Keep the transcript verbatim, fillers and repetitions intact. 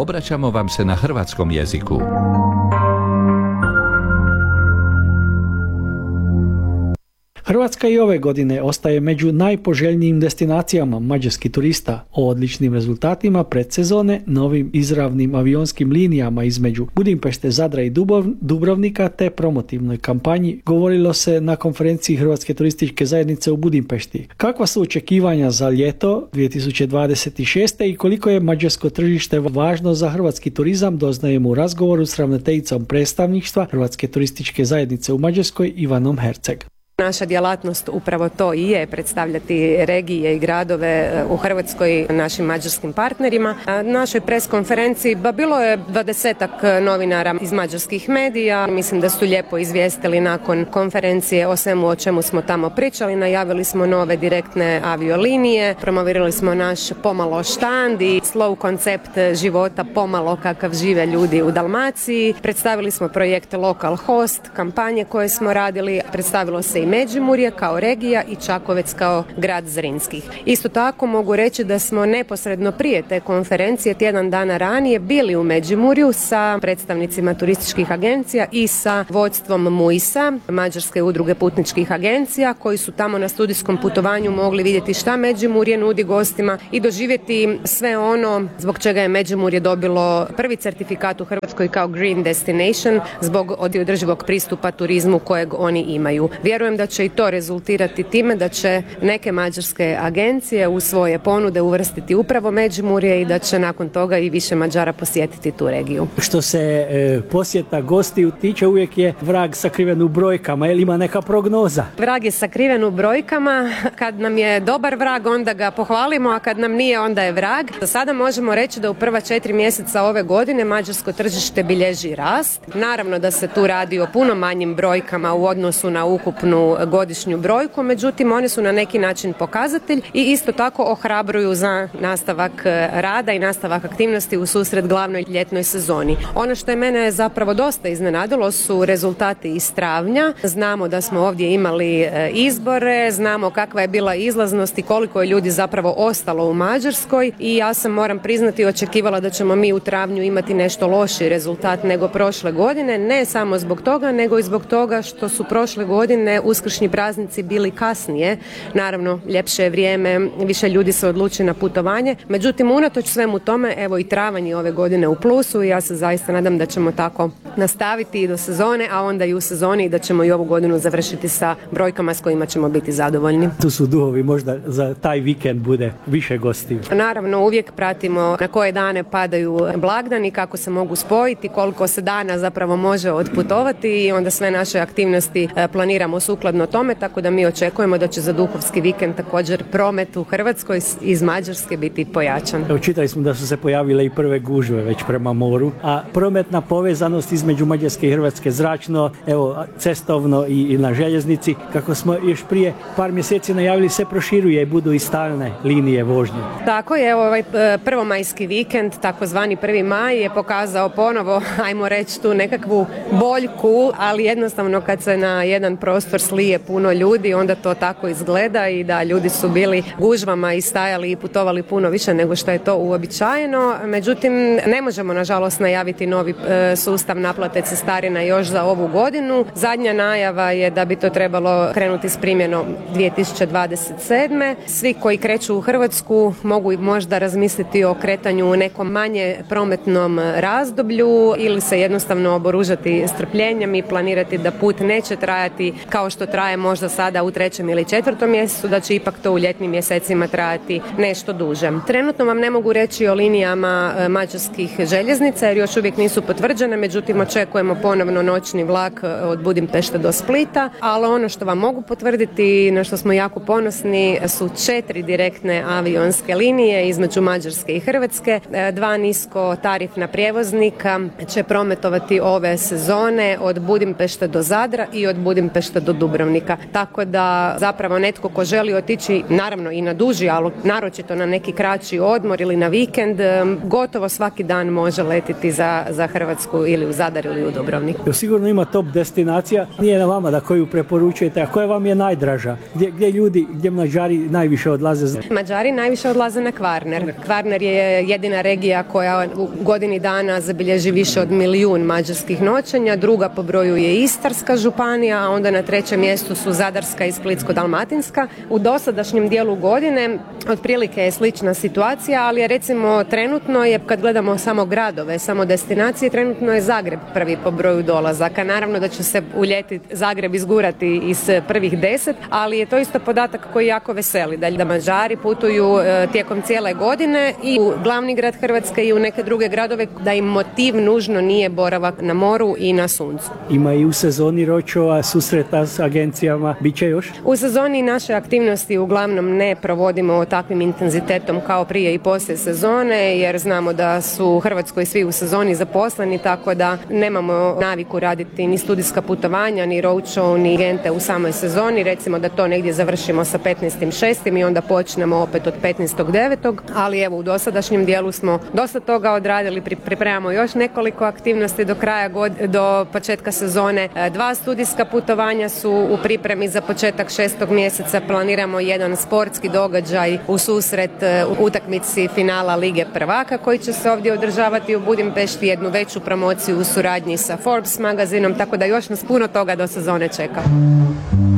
obraćamo vam se na hrvatskom jeziku. Hrvatska i ove godine ostaje među najpoželjnijim destinacijama mađarskih turista. O odličnim rezultatima predsezone, novim izravnim avionskim linijama između Budimpešte, Zadra i Dubrovnika te promotivnoj kampanji govorilo se na konferenciji Hrvatske turističke zajednice u Budimpešti. Kakva su očekivanja za ljeto dvije tisuće dvadeset šeste i koliko je mađarsko tržište važno za hrvatski turizam, doznajemo u razgovoru s ravnateljicom predstavništva Hrvatske turističke zajednice u Mađarskoj Ivanom Herceg. Naša djelatnost upravo to i je, predstavljati regije i gradove u Hrvatskoj našim mađarskim partnerima. Na našoj pres konferenciji ba bilo je dvadesetak novinara iz mađarskih medija. Mislim da su lijepo izvijestili nakon konferencije o svemu o čemu smo tamo pričali. Najavili smo nove direktne aviolinije, promovirali smo naš pomalo štand i slow koncept života pomalo kakav žive ljudi u Dalmaciji. Predstavili smo projekt Local Host, kampanje koje smo radili, predstavilo se i Međimurje kao regija i Čakovec kao grad Zrinskih. Isto tako mogu reći da smo neposredno prije te konferencije, tjedan dana ranije, bili u Međimurju sa predstavnicima turističkih agencija i sa vodstvom MUIS-a, Mađarske udruge putničkih agencija, koji su tamo na studijskom putovanju mogli vidjeti šta Međimurje nudi gostima i doživjeti sve ono zbog čega je Međimurje dobilo prvi certifikat u Hrvatskoj kao Green Destination zbog održivog pristupa turizmu kojeg oni imaju. Vjerujem da će i to rezultirati time da će neke mađarske agencije u svoje ponude uvrstiti upravo Međimurje i da će nakon toga i više Mađara posjetiti tu regiju. Što se e, posjeta gostiju tiče, uvijek je vrag sakriven u brojkama, ili ima neka prognoza? Vrag je sakriven u brojkama, kad nam je dobar vrag onda ga pohvalimo, a kad nam nije onda je vrag. Do sada možemo reći da u prva četiri mjeseca ove godine mađarsko tržište bilježi rast. Naravno da se tu radi o puno manjim brojkama u odnosu na ukupnu godišnju brojku, međutim one su na neki način pokazatelj i isto tako ohrabruju za nastavak rada i nastavak aktivnosti u susret glavnoj ljetnoj sezoni. Ono što je mene zapravo dosta iznenadilo su rezultati iz travnja. Znamo da smo ovdje imali izbore, znamo kakva je bila izlaznost i koliko je ljudi zapravo ostalo u Mađarskoj i ja sam, moram priznati, očekivala da ćemo mi u travnju imati nešto lošiji rezultat nego prošle godine, ne samo zbog toga, nego i zbog toga što su prošle godine uskršnji praznici bili kasnije. Naravno, ljepše je vrijeme, više ljudi se odluči na putovanje. Međutim, unatoč svemu tome, evo i travanj je ove godine u plusu i ja se zaista nadam da ćemo tako nastaviti i do sezone, a onda i u sezoni i da ćemo i ovu godinu završiti sa brojkama s kojima ćemo biti zadovoljni. Tu su duhovi, možda za taj vikend bude više gostiju. Naravno, uvijek pratimo na koje dane padaju blagdani, kako se mogu spojiti, koliko se dana zapravo može otputovati i onda sve naše aktivnosti planiramo sukladno tome, tako da mi očekujemo da će za duhovski vikend također promet u Hrvatskoj iz Mađarske biti pojačan. Evo, čitali smo da su se pojavile i prve gužve već prema moru, a prometna povezanost između Mađarske i Hrvatske zračno, evo, cestovno i, i na željeznici, kako smo još prije par mjeseci najavili, se proširuje i budu i stalne linije vožnje. Tako je, evo, ovaj prvomajski vikend, takozvani prvi maj, je pokazao ponovo, ajmo reći, tu nekakvu boljku, ali jednostavno kad se na jedan prostor slije puno ljudi, onda to tako izgleda i da ljudi su bili gužvama i stajali i putovali puno više nego što je to uobičajeno. Međutim, ne možemo nažalost najaviti novi e, sustav naplate cestarina još za ovu godinu. Zadnja najava je da bi to trebalo krenuti s primjenom dvije tisuće dvadeset sedme. Svi koji kreću u Hrvatsku mogu možda razmisliti o kretanju u nekom manje prometnom razdoblju ili se jednostavno oboružati strpljenjem i planirati da put neće trajati kao što traje možda sada u trećem ili četvrtom mjesecu, da će ipak to u ljetnim mjesecima trajati nešto duže. Trenutno vam ne mogu reći o linijama mađarskih željeznica jer još uvijek nisu potvrđene, međutim očekujemo ponovno noćni vlak od Budimpešte do Splita, ali ono što vam mogu potvrditi, na što smo jako ponosni, su četiri direktne avionske linije između Mađarske i Hrvatske. Dva nisko tarifna prijevoznika će prometovati ove sezone od Budimpešte do Zadra i od Budimpešte do Dubrovnika. Tako da zapravo netko ko želi otići, naravno i na duži, ali naročito na neki kraći odmor ili na vikend, gotovo svaki dan može letiti za, za Hrvatsku ili u Zadar ili u Dubrovnik. Sigurno ima top destinacija, nije na vama da koju preporučujete, a koja vam je najdraža? Gdje, gdje ljudi, gdje Mađari najviše odlaze? Mađari najviše odlaze na Kvarner. Kvarner je jedina regija koja u godini dana zabilježi više od milijun mađarskih noćenja, druga po broju je Istarska županija, a onda na trećem mjestu su Zadarska i Splitsko-dalmatinska. U dosadašnjem dijelu godine otprilike je slična situacija, ali je recimo trenutno je, kad gledamo samo gradove, samo destinacije, trenutno je Zagreb prvi po broju dolazaka. Naravno da će se u ljeti Zagreb izgurati iz prvih deset, ali je to isto podatak koji jako veseli, da, da Mađari putuju e, tijekom cijele godine i u glavni grad Hrvatske i u neke druge gradove, da im motiv nužno nije boravak na moru i na suncu. Ima i u sezoni ročova, susreta s agencijama, bit će još? U sezoni naše aktivnosti uglavnom ne provodimo takvim intenzitetom kao prije i poslije sezone, jer znamo da su u Hrvatskoj svi u sezoni zaposleni, tako da nemamo naviku raditi ni studijska putovanja, ni roadshow, ni gente u samoj sezoni. Recimo da to negdje završimo sa petnaestim šestim i onda počnemo opet od petnaestog devetog Ali evo, u dosadašnjem dijelu smo dosta toga odradili, pripremamo još nekoliko aktivnosti do kraja god, do početka sezone. Dva studijska putovanja su u pripremi za početak šestog mjeseca. Planiramo jedan sportski događaj u susret utakmici finala Lige prvaka koji će se ovdje održavati u Budimpešti, jednu veću promociju u suradnji sa Forbes magazinom, tako da još nas puno toga do sezone čeka.